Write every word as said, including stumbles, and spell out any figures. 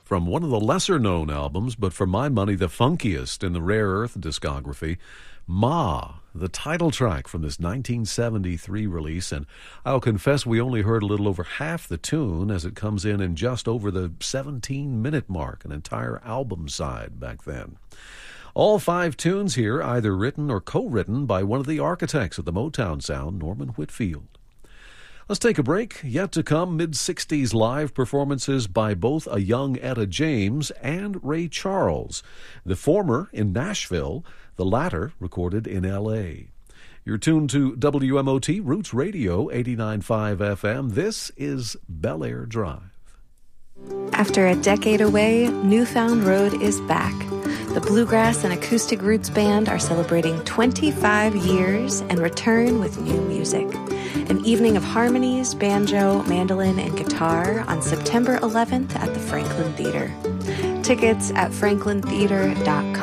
from one of the lesser-known albums, but for my money, the funkiest in the Rare Earth discography, Ma, the title track from this nineteen seventy-three release. And I'll confess we only heard a little over half the tune, as it comes in in just over the seventeen-minute mark, an entire album side back then. All five tunes here either written or co-written by one of the architects of the Motown sound, Norman Whitfield. Let's take a break. Yet to come, mid-sixties live performances by both a young Etta James and Ray Charles. The former in Nashville, the latter recorded in L A. You're tuned to W M O T Roots Radio, eighty-nine point five F M. This is Bel Air Drive. After a decade away, Newfound Road is back. The Bluegrass and Acoustic Roots Band are celebrating twenty-five years and return with new music. An evening of harmonies, banjo, mandolin, and guitar on September eleventh at the Franklin Theater. Tickets at franklin theater dot com.